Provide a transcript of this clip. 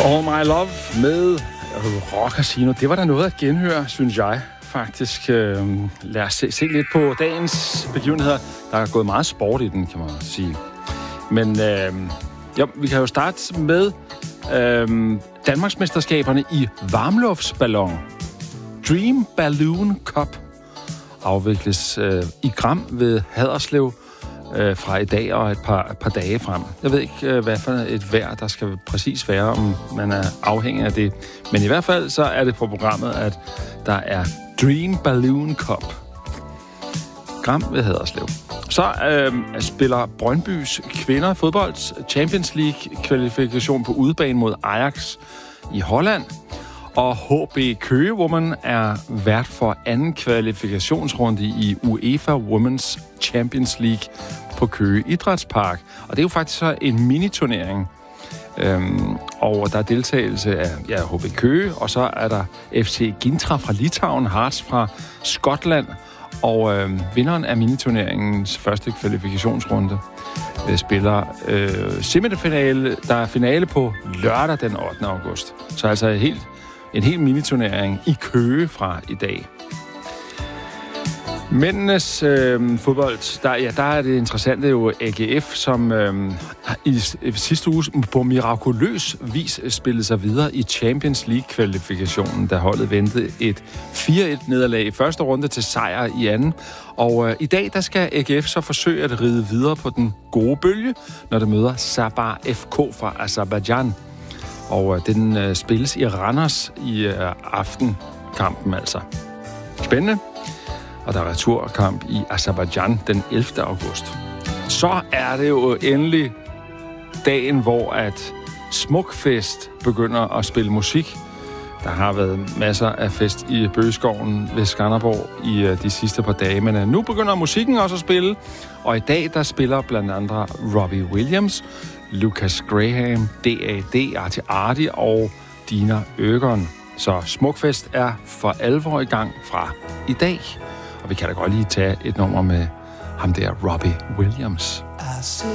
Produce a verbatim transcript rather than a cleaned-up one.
All My Love med Rock Casino. Det var da noget at genhøre, synes jeg faktisk. Lad os se, se lidt på dagens begivenheder. Der er gået meget sport i den, kan man sige. Men øh, ja, vi kan jo starte med øh, Danmarksmesterskaberne i varmluftsballon. Dream Balloon Cup afvikles øh, i Gram ved Haderslev øh, fra i dag og et par, et par dage frem. Jeg ved ikke, øh, hvad for et vejr, der skal præcis være, om man er afhængig af det. Men i hvert fald så er det på programmet, at der er Dream Balloon Cup. Gram ved Haderslev. Så øh, spiller Brøndbys kvinder fodbold Champions League-kvalifikation på udebane mod Ajax i Holland. Og H B Køge Women er vært for anden kvalifikationsrunde i UEFA Women's Champions League på Køge Idrætspark. Og det er jo faktisk så en miniturnering. Øhm, og der er deltagelse af ja, H B Køge, og så er der F C Gintra fra Litauen, Hearts fra Skotland, og øh, vinderen af miniturneringens første kvalifikationsrunde øh, spiller øh, semifinale, der er finale på lørdag den ottende august. Så altså helt En hel miniturnering i Køge fra i dag. Mændenes øh, fodbold, der, ja, der er det interessante jo A G F, som øh, i, i sidste uge på mirakuløs vis spillede sig videre i Champions League-kvalifikationen, da holdet ventede et fire et nederlag i første runde til sejr i anden. Og øh, i dag der skal A G F så forsøge at ride videre på den gode bølge, når det møder Sabah F K fra Aserbajdsjan. Og øh, den øh, spilles i Randers i øh, aftenkampen altså. Spændende. Og der er returkamp i Aserbajdsjan den ellevte august. Så er det jo endelig dagen, hvor at Smukfest begynder at spille musik. Der har været masser af fest i Bøgeskoven ved Skanderborg i øh, de sidste par dage. Men øh, nu begynder musikken også at spille. Og i dag der spiller blandt andre Robbie Williams, Lucas Graham, D A D, Artie Artie og Dina Øgeren. Så Smukfest er for alvor i gang fra i dag. Og vi kan da godt lige tage et nummer med ham der, Robbie Williams.